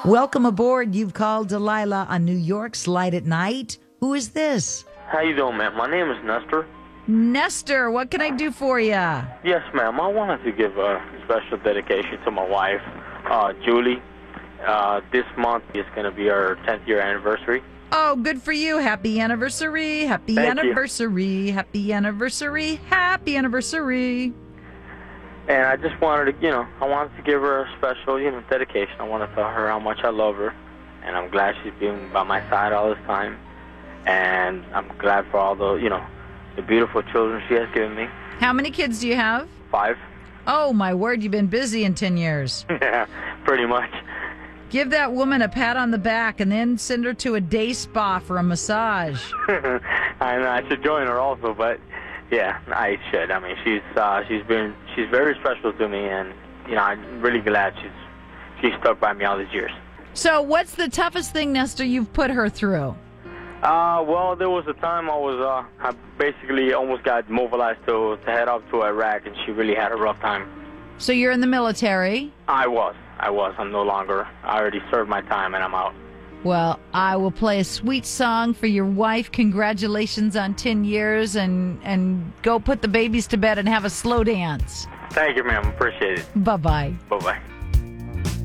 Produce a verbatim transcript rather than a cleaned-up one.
Welcome aboard. You've called Delilah on New York's Light at Night. Who is this? How you doing, ma'am? My name is Nestor. Nestor, what can I do for you? Yes, ma'am. I wanted to give a special dedication to my wife, uh, Julie. Uh, this month is going to be our tenth year anniversary. Oh, good for you. Happy anniversary. Happy Thank anniversary. you. Happy anniversary. Happy anniversary. And I just wanted to, you know, I wanted to give her a special, you know, dedication. I want to tell her how much I love her, and I'm glad she's been by my side all this time. And I'm glad for all the, you know, the beautiful children she has given me. How many kids do you have? Five. Oh, my word, you've been busy in ten years. Yeah, pretty much. Give that woman a pat on the back and then send her to a day spa for a massage. I know, I should join her also, but yeah, I should. I mean, she's uh, she's been she's very special to me, and you know, I'm really glad she's she's stuck by me all these years. So, what's the toughest thing, Nestor, you've put her through? Uh, well, there was a time I was uh, I basically almost got mobilized to to head off to Iraq, and she really had a rough time. So you're in the military? I was, I was. I'm no longer. I already served my time, and I'm out. Well, I will play a sweet song for your wife. Congratulations on ten years, and, and go put the babies to bed and have a slow dance. Thank you, ma'am. Appreciate it. Bye-bye. Bye-bye.